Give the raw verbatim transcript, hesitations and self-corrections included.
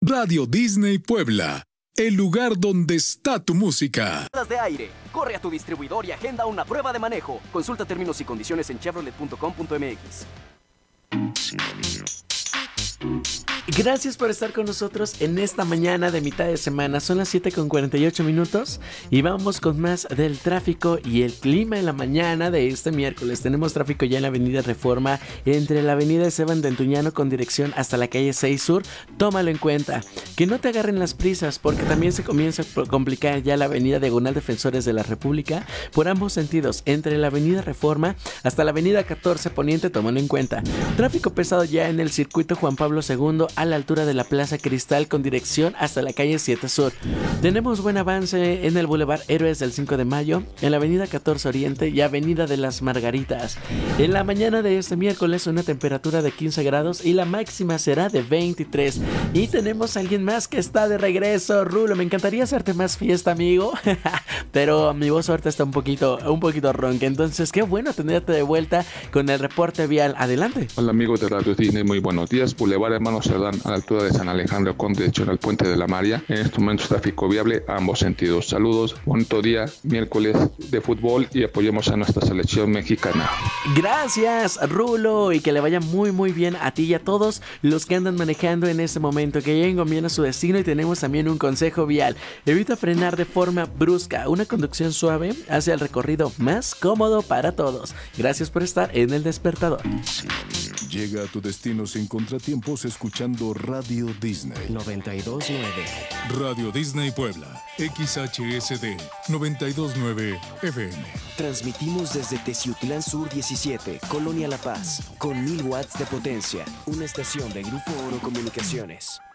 Radio Disney Puebla, el lugar donde está tu música. De aire. Corre a tu distribuidor y agenda una prueba de manejo. Consulta términos y condiciones en chevrolet punto com punto m x. Gracias por estar con nosotros en esta mañana de mitad de semana. Son las siete con cuarenta y ocho minutos y vamos con más del tráfico y el clima en la mañana de este miércoles. Tenemos tráfico ya en la avenida Reforma, entre la avenida Esteban de Antuñano con dirección hasta la calle seis Sur. Tómalo en cuenta. Que no te agarren las prisas, porque también se comienza a complicar ya la avenida Diagonal Defensores de la República por ambos sentidos, entre la avenida Reforma hasta la avenida catorce Poniente. Tómalo en cuenta. Tráfico pesado ya en el circuito Juan Pablo segundo a la altura de la Plaza Cristal con dirección hasta la calle siete Sur. Tenemos buen avance en el Boulevard Héroes del cinco de mayo, en la avenida catorce Oriente y avenida de las Margaritas. En la mañana de este miércoles una temperatura de quince grados y la máxima será de veintitrés. Y tenemos a alguien más que está de regreso. Rulo, me encantaría hacerte más fiesta, amigo, pero mi voz ahorita está un poquito, un poquito ronca, entonces qué bueno tenerte de vuelta con el reporte vial. Adelante. Hola amigos de Radio Disney, muy buenos días. Boulevard Hermano Cerdán a la altura de San Alejandro con dirección al Puente de la María. En estos momentos tráfico viable a ambos sentidos. Saludos, bonito día, miércoles de fútbol y apoyemos a nuestra selección mexicana. Gracias, Rulo, y que le vaya muy muy bien a ti y a todos los que andan manejando en este momento, que lleguen bien a su destino. Y tenemos también un consejo vial: evita frenar de forma brusca. Una conducción suave hace el recorrido más cómodo para todos. Gracias por estar en El Despertador. Llega a tu destino sin contratiempos escuchando Radio Disney noventa y dos punto nueve. Radio Disney Puebla, X H S D noventa y dos punto nueve F M. Transmitimos desde Teciutlán Sur diecisiete, Colonia La Paz, con mil watts de potencia. Una estación de Grupo Oro Comunicaciones.